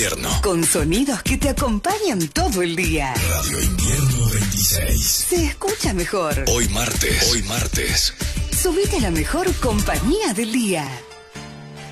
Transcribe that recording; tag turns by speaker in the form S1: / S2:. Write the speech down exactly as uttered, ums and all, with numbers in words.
S1: Invierno.
S2: Con sonidos que te acompañan todo el día.
S1: Radio Invierno veintiséis.
S2: Se escucha mejor.
S1: Hoy martes. Hoy martes.
S2: Subite a la mejor compañía del día.